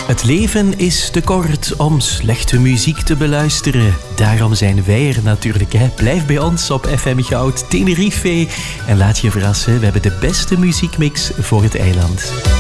Het leven is te kort om slechte muziek te beluisteren. Daarom zijn wij er natuurlijk. Blijf bij ons op FM Goud Tenerife en laat je verrassen. We hebben de beste muziekmix voor het eiland.